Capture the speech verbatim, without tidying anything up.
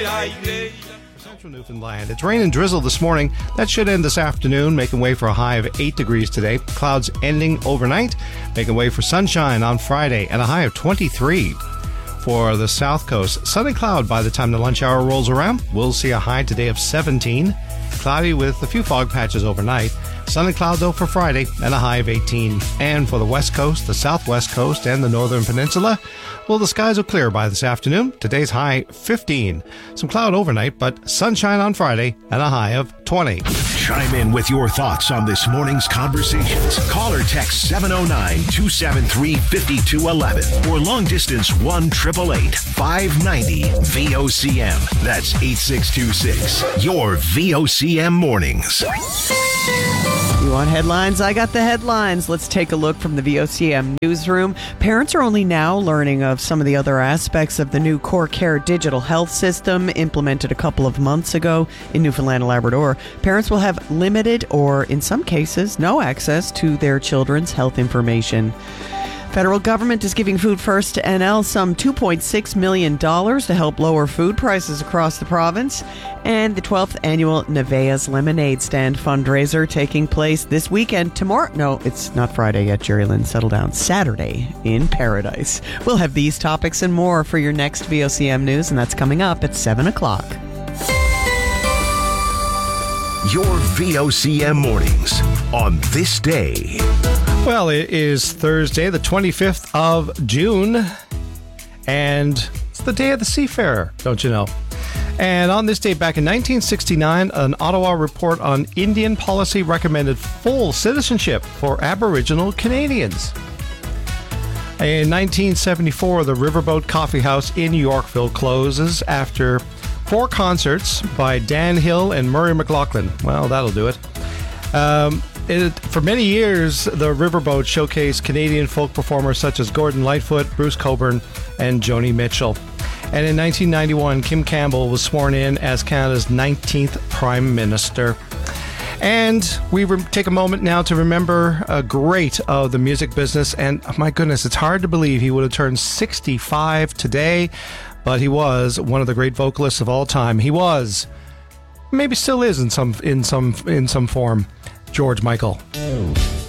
Central Newfoundland. It's rain and drizzle this morning. That should end this afternoon, making way for a high of eight degrees today. Clouds ending overnight, making way for sunshine on Friday and a high of twenty-three. For the south coast, sun and cloud by the time the lunch hour rolls around. We'll see a high today of seventeen. Cloudy with a few fog patches overnight. Sun and cloud, though, for Friday and a high of eighteen. And for the west coast, the southwest coast, and the northern peninsula, well, the skies will clear by this afternoon. Today's high, fifteen. Some cloud overnight, but sunshine on Friday and a high of twenty. Chime in with your thoughts on this morning's conversations. Call or text seven oh nine, two seven three, five two one one or long distance one eight eight eight, five nine zero, V O C M. That's eight six two six. Your V O C M mornings. You want headlines? I got the headlines. Let's take a look from the V O C M newsroom. Parents are only now learning of some of the other aspects of the new Core Care digital health system implemented a couple of months ago in Newfoundland and Labrador. Parents will have limited or, in some cases, no access to their children's health information. Federal government is giving Food First to N L some two point six million dollars to help lower food prices across the province. And the twelfth annual Nevaeh's Lemonade Stand fundraiser taking place this weekend. Tomorrow, no, it's not Friday yet, Jerry Lynn, settle down. Saturday in Paradise. We'll have these topics and more for your next V O C M News, and that's coming up at seven o'clock. Your V O C M mornings on this day. Well, it is Thursday, the twenty-fifth of June, and it's the day of the seafarer, don't you know? And on this day, back in nineteen sixty-nine, an Ottawa report on Indian policy recommended full citizenship for Aboriginal Canadians. In nineteen seventy-four, the Riverboat Coffee House in Yorkville closes after four concerts by Dan Hill and Murray McLaughlin. Well, that'll do it. Um, it. For many years, the Riverboat showcased Canadian folk performers such as Gordon Lightfoot, Bruce Cockburn, and Joni Mitchell. And in nineteen ninety-one, Kim Campbell was sworn in as Canada's nineteenth Prime Minister. And we re- take a moment now to remember a great of the music business. And oh my goodness, it's hard to believe he would have turned sixty-five today. But he was one of the great vocalists of all time. He was, maybe still is in some in some in some form, George Michael.